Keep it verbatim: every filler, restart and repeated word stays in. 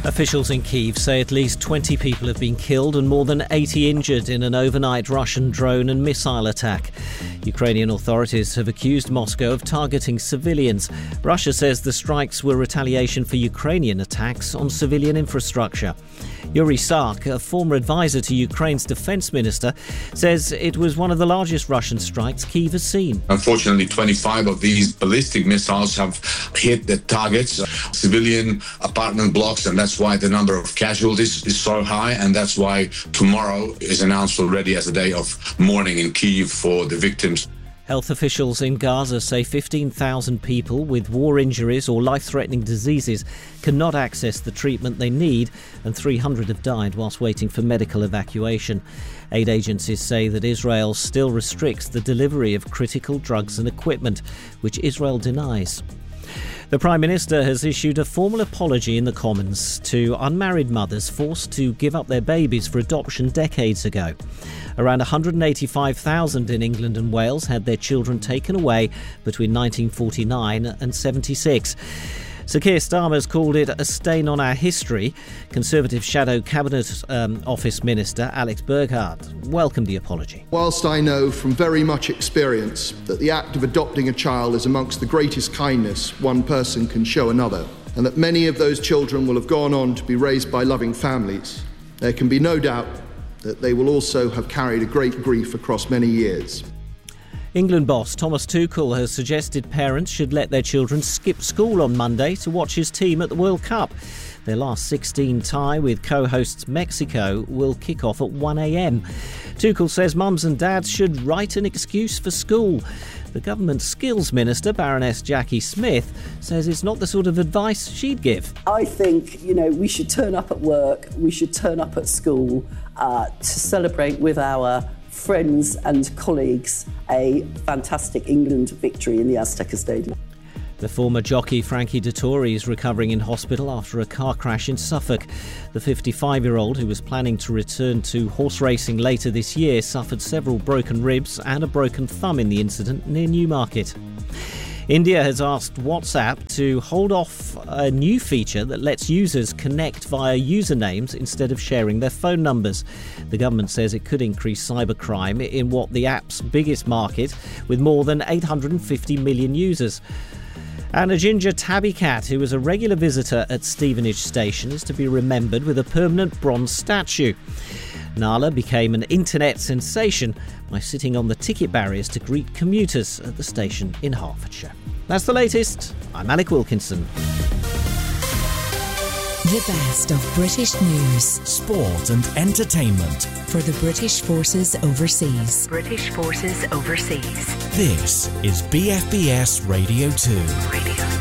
Officials in Kyiv say at least twenty people have been killed and more than eighty injured in an overnight Russian drone and missile attack. Ukrainian authorities have accused Moscow of targeting civilians. Russia says the strikes were retaliation for Ukrainian attacks on civilian infrastructure. Yuri Sark, a former advisor to Ukraine's defence minister, says it was one of the largest Russian strikes Kyiv has seen. Unfortunately, twenty-five of these ballistic missiles have hit the targets, civilian apartment blocks, and that's why the number of casualties is so high, and that's why tomorrow is announced already as a day of mourning in Kyiv for the victims. Health officials in Gaza say fifteen thousand people with war injuries or life-threatening diseases cannot access the treatment they need, and three hundred have died whilst waiting for medical evacuation. Aid agencies say that Israel still restricts the delivery of critical drugs and equipment, which Israel denies. The Prime Minister has issued a formal apology in the Commons to unmarried mothers forced to give up their babies for adoption decades ago. Around one hundred eighty-five thousand in England and Wales had their children taken away between nineteen forty-nine and seventy-six. Sir Keir Starmer's called it a stain on our history. Conservative Shadow Cabinet um, Office Minister Alex Burghart welcomed the apology. Whilst I know from very much experience that the act of adopting a child is amongst the greatest kindness one person can show another, and that many of those children will have gone on to be raised by loving families, there can be no doubt that they will also have carried a great grief across many years. England boss Thomas Tuchel has suggested parents should let their children skip school on Monday to watch his team at the World Cup. Their last sixteen tie with co-hosts Mexico will kick off at one a.m. Tuchel says mums and dads should write an excuse for school. The government skills minister, Baroness Jackie Smith, says it's not the sort of advice she'd give. I think, you know, we should turn up at work, we should turn up at school uh, to celebrate with our friends and colleagues a fantastic England victory in the Azteca Stadium. The former jockey Frankie Dettori is recovering in hospital after a car crash in Suffolk. The fifty-five-year-old, who was planning to return to horse racing later this year, suffered several broken ribs and a broken thumb in the incident near Newmarket. India has asked WhatsApp to hold off a new feature that lets users connect via usernames instead of sharing their phone numbers. The government says it could increase cybercrime in what the app's biggest market, with more than eight hundred fifty million users. And a ginger tabby cat who was a regular visitor at Stevenage Station is to be remembered with a permanent bronze statue. Nala became an internet sensation by sitting on the ticket barriers to greet commuters at the station in Hertfordshire. That's the latest. I'm Alec Wilkinson. The best of British news, sport and entertainment for the British Forces Overseas. British Forces Overseas. This is B F B S Radio two. Radio